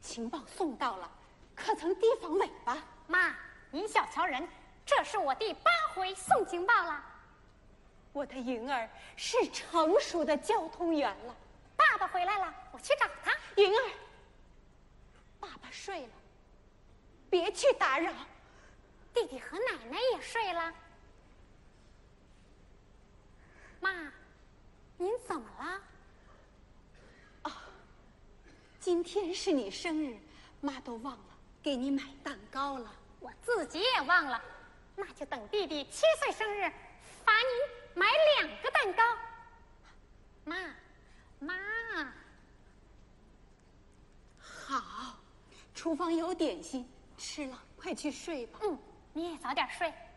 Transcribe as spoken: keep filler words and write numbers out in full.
情报送到了，可曾提防尾巴？ 妈，您小瞧人，这是我第八回送情报了。 我的云儿是成熟的交通员了。 爸爸回来了，我去找他。 云儿，爸爸睡了，别去打扰。 弟弟和奶奶也睡了。妈，您怎么了？ 啊，今天是你生日，妈都忘了给你买蛋糕了。 我自己也忘了，那就等弟弟七岁生日，罚您买两个蛋糕。妈，妈。 好，厨房有点心，吃了快去睡吧。 嗯，你也早点睡。